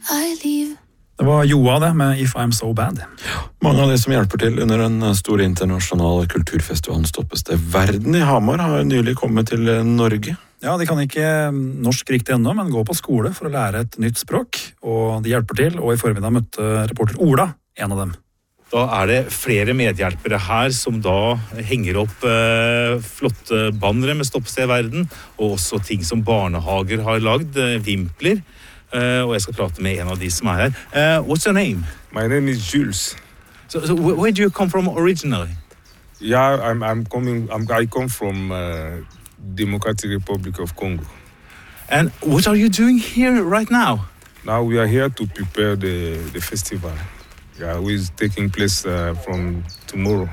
I leave. Det var Joa det, med If I'm So Bad. Mange av de som hjelper til under den store internasjonale kulturfestivalen Stoppes det verden i Hamar har nylig kommet til Norge. Ja, de kan ikke norsk riktig ennå, men gå på skole for å lære et nytt språk. Og de hjelper til, og i formiddag møtte reporter Ola, en av dem. Da det flere medhjelpere her som da henger opp flotte bannere med Stoppes det verden, og også ting som barnehager har lagd, vimpler. Og jeg skal prate med en av de som her. What's your name? My name is Jules. So where do you come from originally? Yeah, I come from Democratic Republic of Congo. And what are you doing here right now? Now we are here to prepare the festival. Yeah, which is taking place from tomorrow.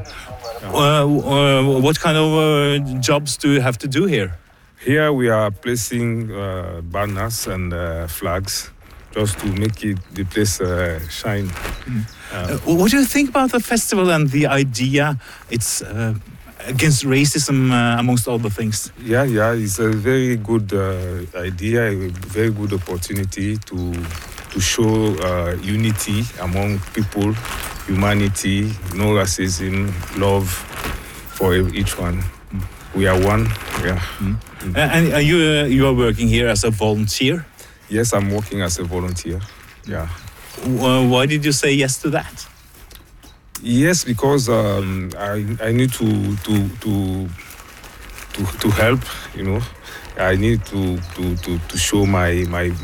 What kind of jobs do you have to do here? Here we are placing banners and flags just to make the place shine. What do you think about the festival and the idea it's against racism amongst other things? Yeah, it's a very good idea, a very good opportunity to show unity among people, humanity, no racism, love for each one. We are one, yeah. And you are working here as a volunteer? Yes, I'm working as a volunteer, yeah. Why did you say yes to that? Yes, because I need to help, you know. I need to show my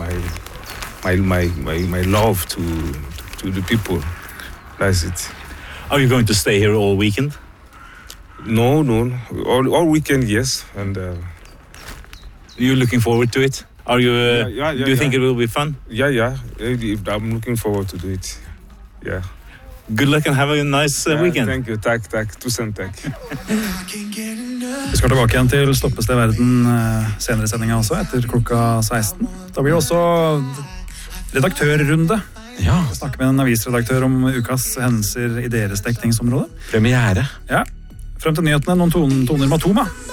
love to the people. That's it. Are you going to stay here all weekend? No. All weekend, yes. And you're looking forward to it? Are you? Do you think it will be fun? Yeah. I'm looking forward to do it. Yeah. Good luck and have a nice weekend. Thank you. Takk. Tusen takk. Vi skal tilbake igjen til Stoppes det verden senere i sendingen også, etter klokka 16. Da blir det også redaktørrunde. Ja. Vi snakker med en avisredaktør om ukas hendelser i deres dekningsområde. Premiere. Ja. Frem til nyhetene, noen toner Matoma.